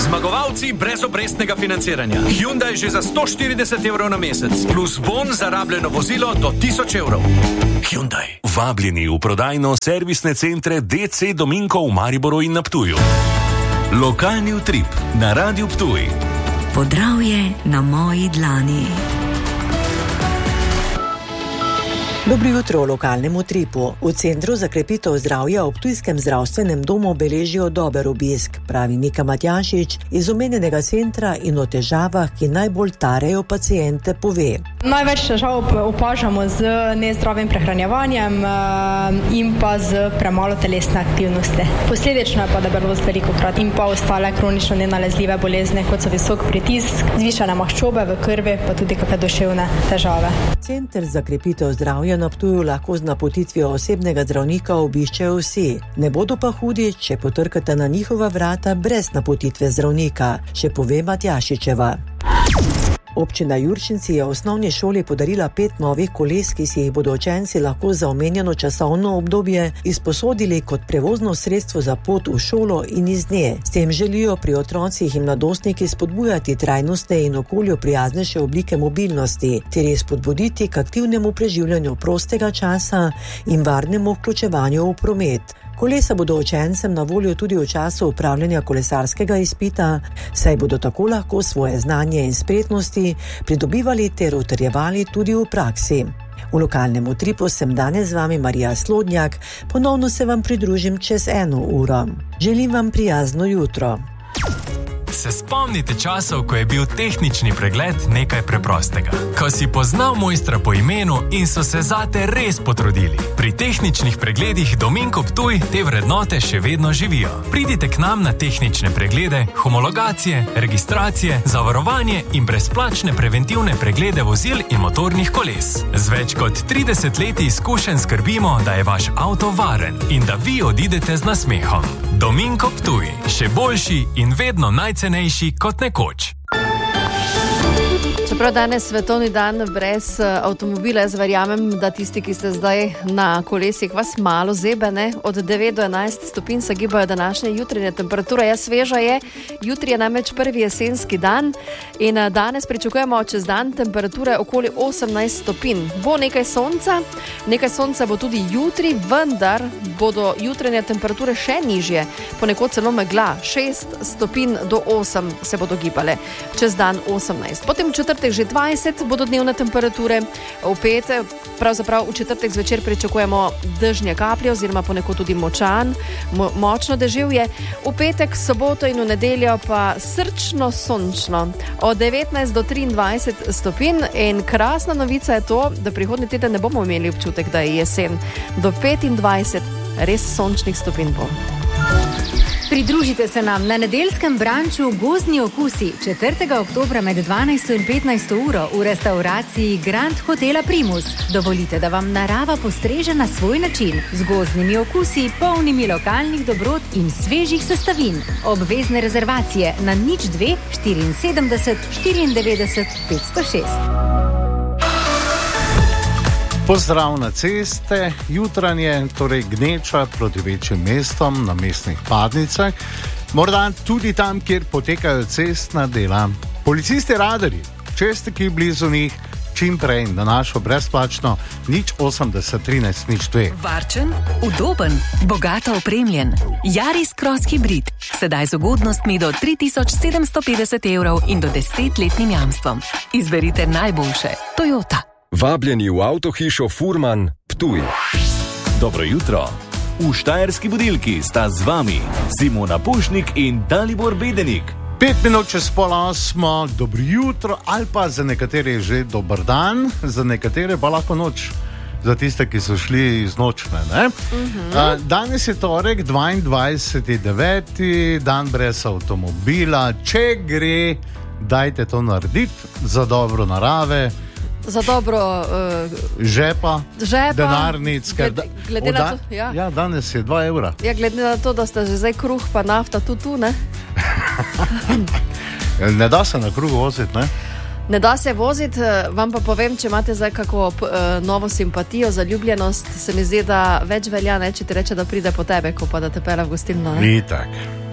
Zmagovalci brezobrestnega financiranja. Hyundai že za 140 evrov na mesec, plus bon za rabljeno vozilo do 1000 evrov. Hyundai. Vabljeni v prodajno-servisne centre DC Dominko v Mariboru in na Ptuju. Lokalni utrip na Radiu Ptuj. Podravje na moji dlani. Dobro jutro v lokalnem utripu. V Centru za krepitev zdravja v Ptujskem zdravstvenem domu beležijo dober obisk, pravi Nika Matjašič iz omenjenega centra in o težavah, ki najbolj tarejo paciente, pove. Največ težav opažamo z nezdravim prehranjevanjem in pa z premalo telesne aktivnosti. Posledično je pa debelost velikokrat in pa ostale kronično nenalezljive bolezni, kot so visok pritisk, zvišane maščobe v krvi, pa tudi kakšne duševne težave. Center za krepitev zdravja na Ptuju lahko z napotitvijo osebnega zdravnika obiščejo vsi. Ne bodo pa hudi, če potrkate na njihova vrata brez napotitve zdravnika, še pove Matjašičeva. Občina Jurčinci je v osnovni šoli podarila 5 novih koles, ki si jih bodo učenci lahko za omenjeno časovno obdobje izposodili kot prevozno sredstvo za pot v šolo in iz nje. S tem želijo pri otrocih in mladostniki spodbujati trajnostne in okolju prijaznejše oblike mobilnosti, ter jih spodbuditi k aktivnemu preživljanju prostega časa in varnemu vključevanju v promet. Kolesa bodo učencem na voljo tudi v času upravljanja kolesarskega izpita, saj bodo tako lahko svoje znanje in spretnosti pridobivali ter utrjevali tudi v praksi. V lokalnem utripu sem danes z vami Marija Slodnjak, ponovno se vam pridružim čez 1 uro. Želim vam prijazno jutro. Se spomnite časov, ko je bil tehnični pregled nekaj preprostega? Ko si poznal mojstra po imenu in so se zate res potrudili. Pri tehničnih pregledih Dominko Ptuj te vrednote še vedno živijo. Pridite k nam na tehnične preglede, homologacije, registracije, zavarovanje in brezplačne preventivne preglede vozil in motornih koles. Z več kot 30 leti izkušenj skrbimo, da je vaš avto varen in da vi odidete z nasmehom. Dominko Ptuj, še boljši in vedno najcenejši kot nekoč. Čeprav danes svetovni dan brez avtomobila, jaz verjamem, da tisti, ki ste zdaj na kolesih, vas malo zebe, ne? Od 9 do 11 stopinj se gibajo današnje jutranje temperature. Ja, sveža je, jutri je namreč prvi jesenski dan in danes pričakujemo čez dan temperature okoli 18 stopinj. Bo nekaj sonca bo tudi jutri, vendar bodo jutranje temperature še nižje, ponekod celo megla, 6 stopinj do 8 se bodo gibale, čez dan 18. Potem v četrtek že 20 bodo dnevne temperature, v petek, pravzaprav v četrtek zvečer pričakujemo dežne kaplje oziroma ponekod tudi močno deževje. V petek, soboto in v nedeljo pa srčno sončno, od 19 do 23 stopinj in krasna novica je to, da prihodnji teden ne bomo imeli občutek, da je jesen. Do 25 res sončnih stopinj bo. Pridružite se nam na nedeljskem branču Gozdni okusi 4. oktobra med 12 in 15 uro v restauraciji Grand Hotela Primus. Dovolite, da vam narava postreže na svoj način z gozdnimi okusi, polnimi lokalnih dobrot in svežih sestavin. Obvezne rezervacije na 02 74 94 506. Pozdrav na ceste, jutranje, torej gneča proti večjim mestom na mestnih padnicah, morda tudi tam, kjer potekajo cestna dela. Policisti radarji, če ste ki blizu njih, čim prej na našo brezplačno 080 13 02. Varčen, udoben, bogato opremljen. Yaris Cross Hybrid, sedaj z ugodnostmi do 3750 evrov in do 10-letnim jamstvom. Izberite najboljše. Toyota. Vabljeni v avtohišo Furman, Ptuj. Dobro jutro. V Štajerski budilki sta z vami Simona Pušnik in Dalibor Bedenik. 5 minut čez 7:30, dobro jutro, ali pa za nekatere že dober dan, za nekatere pa lahko noč. Za tiste, ki so šli iz nočne, ne? Danes je torek, 22.9., dan brez avtomobila. Če gre, dajte to narediti za dobro narave, za dobro žepa, denarnic. Glede na to, ja, danes je 2 evra. Ja, glede na to, da sta že zdaj kruh pa nafta tu, ne? Ne da se na kruhu voziti, ne? Ne da se voziti, vam pa povem, če imate zdaj kako novo simpatijo, zaljubljenost, se mi zdi, da več velja, ne, če ti reče, da pride po tebe, ko pa da te pele v gostilno, ne? Itak.